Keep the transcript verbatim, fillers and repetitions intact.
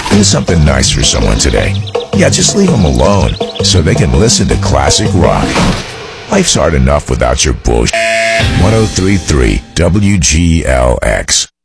Do something nice for someone today. Yeah, just leave them alone so they can listen to classic rock. Life's hard enough without your bullshit. one oh three point three W G L X.